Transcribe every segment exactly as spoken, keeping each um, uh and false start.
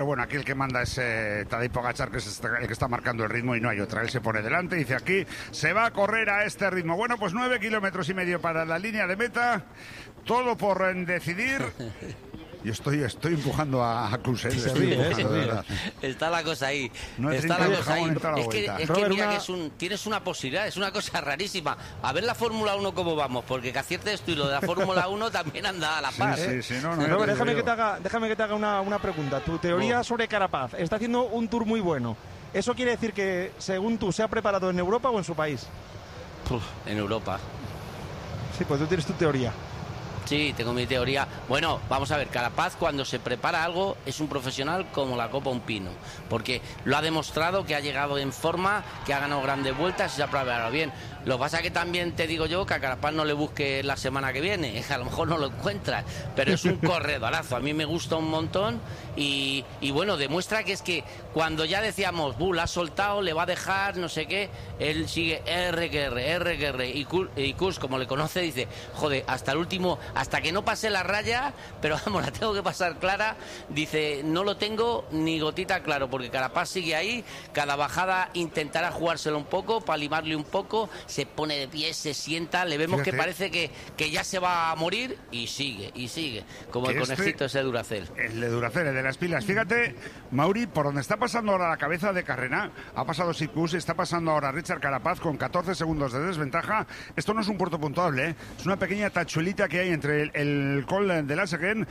Pero bueno, aquí el que manda es eh, Tadej Pogačar, que es el que está marcando el ritmo y no hay otra. Él se pone delante y dice aquí, se va a correr a este ritmo. Bueno, pues nueve kilómetros y medio para la línea de meta. Todo por eh, decidir. Yo estoy, estoy empujando a, a Kuss, ¿eh? Se ríe, eh, se ríe. Está la cosa ahí. No está la cosa ahí. La es que, es que mira una... que es un, tienes una posibilidad, es una cosa rarísima. A ver la Fórmula uno cómo vamos, porque que acierte esto y lo de la Fórmula uno también anda a la par. Sí, ¿eh? sí, sí, no, no, Robert, déjame que te haga, déjame que te haga una, una pregunta. Tu teoría oh. sobre Carapaz. Está haciendo un tour muy bueno. ¿Eso quiere decir que, según tú, se ha preparado en Europa o en su país? Uf, en Europa. Sí, pues tú tienes tu teoría. Sí, tengo mi teoría. Bueno, vamos a ver, Carapaz cuando se prepara algo es un profesional como la copa un pino, porque lo ha demostrado que ha llegado en forma, que ha ganado grandes vueltas y se ha preparado bien. Lo que pasa es que también te digo yo que a Carapaz no le busque la semana que viene, a lo mejor no lo encuentras, pero es un corredorazo, a mí me gusta un montón y, y bueno, demuestra que es que cuando ya decíamos, buh, la ha soltado, le va a dejar, no sé qué, él sigue R que R, R que R, y Kuss, como le conoce, dice, joder, hasta el último, hasta que no pase la raya, pero vamos, la tengo que pasar clara, dice, no lo tengo ni gotita claro, porque Carapaz sigue ahí, cada bajada intentará jugárselo un poco, para limarle un poco, se pone de pie, se sienta, le vemos Fíjate. que parece que, que ya se va a morir y sigue, y sigue, como que el conejito este, ese Duracell. El de Duracell, el de las pilas. Fíjate, Mauri, por donde está pasando ahora la cabeza de carrera, ha pasado Kuss, está pasando ahora Richard Carapaz con catorce segundos de desventaja. Esto no es un puerto puntuable, ¿eh? Es una pequeña tachuelita que hay entre el, el Col de Laseguen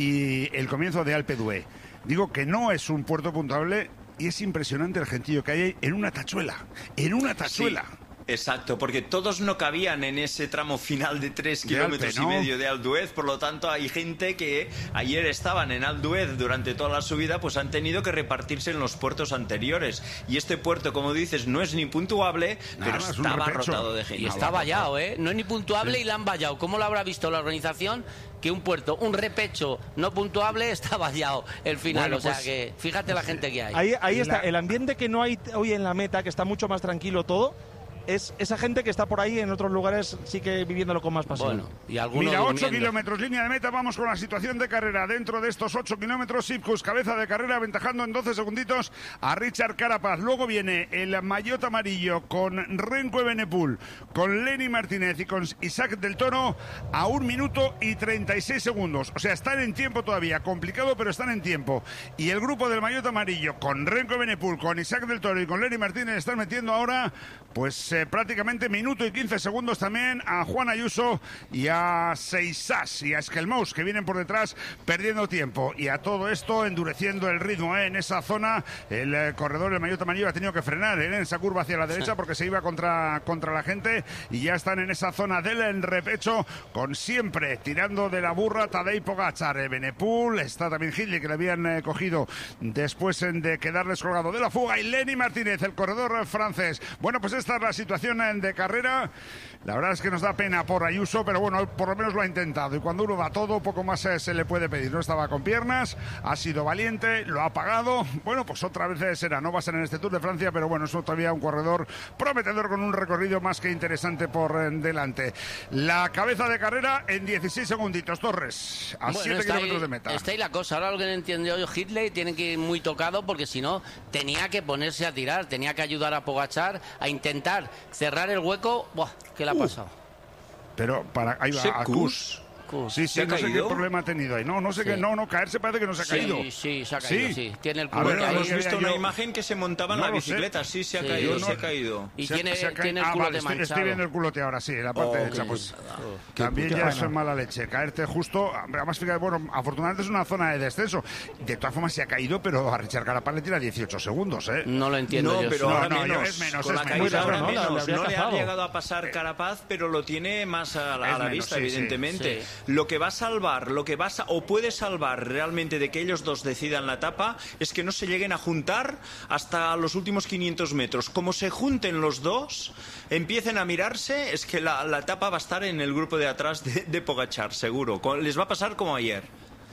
y el comienzo de Alpe d'Huez. Digo que no es un puerto puntuable y es impresionante el gentío que hay ahí en una tachuela, en una tachuela. Sí. Exacto, porque todos no cabían en ese tramo final de tres kilómetros y medio de Alpe d'Huez, por lo tanto hay gente que ayer estaban en Alpe d'Huez durante toda la subida, pues han tenido que repartirse en los puertos anteriores. Y este puerto, como dices, no es ni puntuable, Nada, pero estaba rotado de gente. Y está vallado, ¿eh? No es ni puntuable sí. y la han vallado. ¿Cómo lo habrá visto la organización? Que un puerto, un repecho no puntuable está vallado el final, bueno, pues, o sea que fíjate la gente que hay. Ahí, ahí está, el ambiente que no hay hoy en la meta, que está mucho más tranquilo todo, es esa gente que está por ahí en otros lugares sí que viviéndolo con más pasión. Bueno, y Mira, ocho kilómetros, línea de meta, vamos con la situación de carrera. Dentro de estos ocho kilómetros, Kuss, cabeza de carrera, aventajando en doce segunditos a Richard Carapaz. Luego viene el maillot amarillo con Remco Evenepoel, con Lenny Martínez y con Isaac del Toro a un minuto y treinta y seis segundos. O sea, están en tiempo todavía, complicado, pero están en tiempo. Y el grupo del maillot amarillo con Remco Evenepoel, con Isaac del Toro y con Lenny Martínez están metiendo ahora, pues eh, prácticamente minuto y quince segundos también a Juan Ayuso y a Seissas y a Skelmous, que vienen por detrás perdiendo tiempo. Y a todo esto endureciendo el ritmo, ¿eh? En esa zona el eh, corredor del maillot amarillo ha tenido que frenar, ¿eh? En esa curva hacia la derecha porque se iba contra, contra la gente, y ya están en esa zona del repecho con siempre tirando de la burra Tadej Pogačar. Evenepoel, está también Hindley, que le habían eh, cogido después eh, de quedar descolgado de la fuga, y Lenny Martínez, el corredor francés. Bueno, pues esta es la situación de carrera. La verdad es que nos da pena por Ayuso, pero bueno, por lo menos lo ha intentado, y cuando uno da todo, poco más eh, se le puede pedir. No estaba con piernas, ha sido valiente, lo ha pagado. Bueno, pues otra vez será, no va a ser en este Tour de Francia, pero bueno, es todavía un corredor prometedor con un recorrido más que interesante por eh, delante. La cabeza de carrera en dieciséis segunditos, Torres, a siete bueno, kilómetros de meta. Está ahí la cosa. Ahora lo que no entiendo yo, Hindley tiene que ir muy tocado, porque si no, tenía que ponerse a tirar, tenía que ayudar a Pogačar a intentar cerrar el hueco. Buah, ¿qué le ha pasado? Uh, pero para ahí va a Kuss. Sí, sí, no caído? sé qué problema ha tenido ahí. No, no sé sí. qué, no, no, caerse parece que no se ha sí, caído. Sí, sí, se ha caído, sí. sí. Tiene el culo. A ver, hemos visto una yo... imagen que se montaba en no la bicicleta, sí, se ha sí, caído, no... se ha caído. Y se, tiene, se ha tiene el ah, culo vale, de manchado. Estoy, estoy viendo el culote ahora, sí, en la parte oh, derecha, pues. Oh, también ya eso es mala leche, caerte justo, además fíjate, bueno, afortunadamente es una zona de descenso. De todas formas se ha caído, pero a Richard Carapaz le tira dieciocho segundos, ¿eh? No lo entiendo no, yo. pero no, ahora no, menos, es menos, con es la caída ahora menos. No le ha llegado a pasar Carapaz, pero lo tiene más a la vista, evidentemente. Lo que va a salvar, lo que va a o puede salvar realmente de que ellos dos decidan la etapa es que no se lleguen a juntar hasta los últimos quinientos metros. Como se junten los dos, empiecen a mirarse, es que la, la etapa va a estar en el grupo de atrás de, de Pogačar, seguro. Les va a pasar como ayer.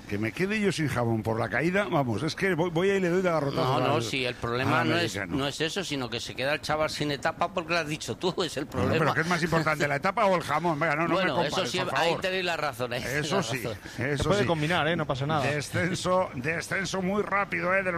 que me quede yo sin jamón por la caída, vamos, es que voy, voy ahí y le doy de garrotazo. No, no, al, sí, el problema no es, no es eso, sino que se queda el chaval sin etapa porque lo has dicho tú, es el problema. No, pero ¿qué es más importante, la etapa o el jamón? Venga, no, no bueno, me compares, eso sí, por ahí favor. tenéis la razón. Ahí Eso la sí, razón. eso Se puede sí. combinar, ¿eh? No pasa nada. Descenso, descenso muy rápido, ¿eh? De los